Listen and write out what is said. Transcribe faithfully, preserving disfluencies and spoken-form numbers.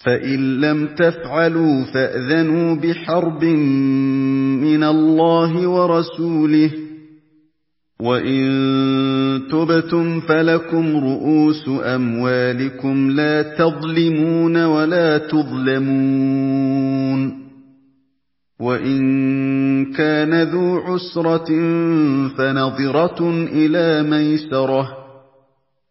فَإِن لَّمْ تَفْعَلُوا فَأْذَنُوا بِحَرْبٍ مِّنَ اللَّهِ وَرَسُولِهِ ۖ وَإِن تُبْتُمْ فَلَكُمْ رُءُوسُ أَمْوَالِكُمْ لَا تَظْلِمُونَ وَلَا تُظْلَمُونَ ۚ وَإِن كَانَ ذُو عُسْرَةٍ فَنَظِرَةٌ إِلَىٰ مَيْسَرَةٍ ۚ